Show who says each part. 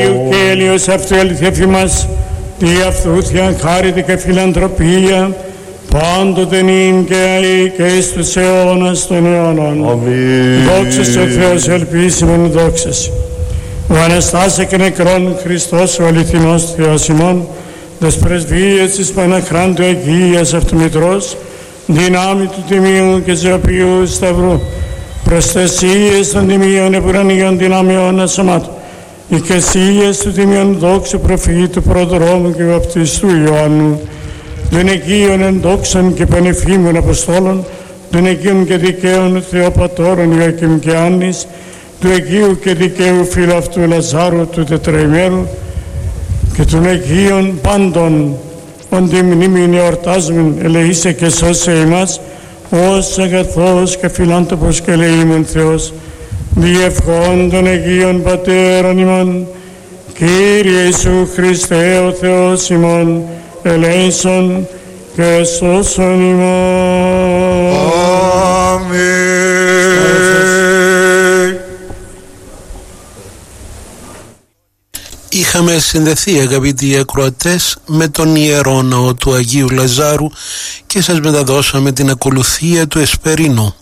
Speaker 1: Και έλειος αυτού ελθέφη μας, τη αυτούθια χάρητη και φιλανθρωπία, πάντοτε νυν και αεί και εις τους αιώνας των αιώνων.
Speaker 2: Αμήν.
Speaker 1: Δόξα ο Θεός, ελπίσιμον δόξα. Ο Αναστάσε και νεκρών Χριστός ο αληθινός Θεός ημών, δες πρεσβείες της Παναχράντου Αγίας Αυτομητρός, δυνάμει του Τιμίου και Ζωοποιού Σταυρού, προστασίες των Τιμίων Επουρανίων δυνάμεων ασωμάτων, οικεσίες του Τιμίων δόξου προφήτου προδρόμου και βαπτιστού Ιωάννου, των Αγίων ενδόξων και πανεφήμων Αποστόλων, των Αγίων και δικαίων Θεοπατώρων Ιωακήμ και Άννης, του Αγίου και δικαίου φίλου αυτού Λαζάρου του τετραημέρου και των Αγίων πάντων, ον τη μνήμην εορτάζομεν, ελεήσε και σώσε ημάς, ως αγαθός και φιλάνθρωπος και ελεήμων Θεός, διευχών των Αγίων Πατέρων ημών, Κύριε Ιησού Χριστέ ο Θεός ημών, ελέησον και σώσον ημών.
Speaker 2: Αμήν.
Speaker 3: Είχαμε συνδεθεί, αγαπητοί ακροατές, με τον Ιερό Ναό του Αγίου Λαζάρου και σας μεταδώσαμε την ακολουθία του Εσπερίνου.